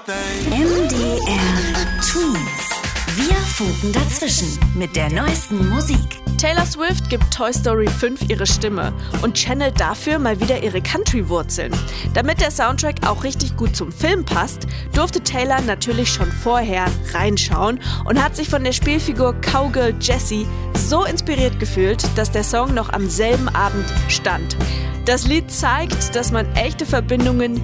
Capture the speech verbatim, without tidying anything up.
M D R Twins. Wir funken dazwischen mit der neuesten Musik. Taylor Swift gibt Toy Story fünf ihre Stimme und channelt dafür mal wieder ihre Country-Wurzeln. Damit der Soundtrack auch richtig gut zum Film passt, durfte Taylor natürlich schon vorher reinschauen und hat sich von der Spielfigur Cowgirl Jessie so inspiriert gefühlt, dass der Song noch am selben Abend stand. Das Lied zeigt, dass man echte Verbindungen